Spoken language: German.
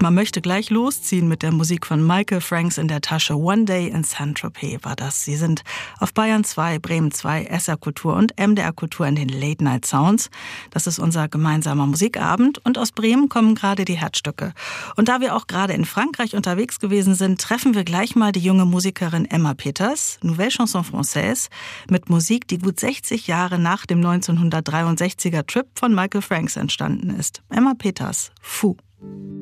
Man möchte gleich losziehen mit der Musik von Michael Franks in der Tasche. One Day in Saint-Tropez war das. Sie sind auf Bayern 2, Bremen 2, SR Kultur und MDR Kultur in den Late Night Sounds. Das ist unser gemeinsamer Musikabend und aus Bremen kommen gerade die Herzstücke. Und da wir auch gerade in Frankreich unterwegs gewesen sind, treffen wir gleich mal die junge Musikerin Emma Peters, Nouvelle Chanson Française, mit Musik, die gut 60 Jahre nach dem 1963er Trip von Michael Franks entstanden ist. Emma Peters, Fou.